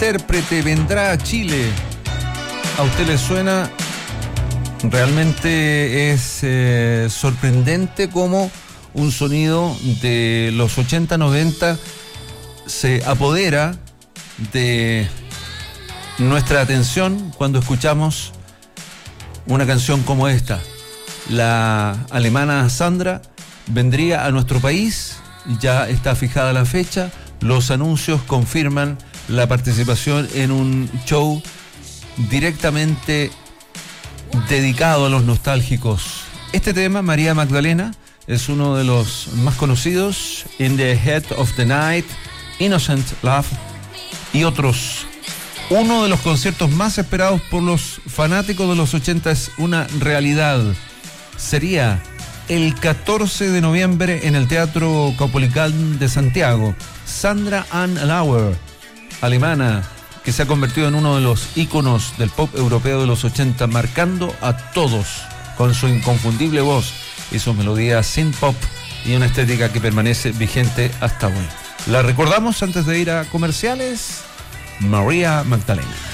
intérprete vendrá a Chile. ¿A usted le suena? Realmente es sorprendente cómo un sonido de los 80, 90 se apodera de nuestra atención cuando escuchamos una canción como esta. La alemana Sandra vendría a nuestro país, ya está fijada la fecha, los anuncios confirman la participación en un show directamente dedicado a los nostálgicos. Este tema, María Magdalena, es uno de los más conocidos, In the Head of the Night, Innocent Love y otros. Uno de los conciertos más esperados por los fanáticos de los 80 es una realidad. Sería el 14 de noviembre en el Teatro Caupolicán de Santiago. Sandra Ann Lauer, alemana, que se ha convertido en uno de los íconos del pop europeo de los 80, marcando a todos con su inconfundible voz y sus melodías synth pop y una estética que permanece vigente hasta hoy. La recordamos antes de ir a comerciales, María Magdalena.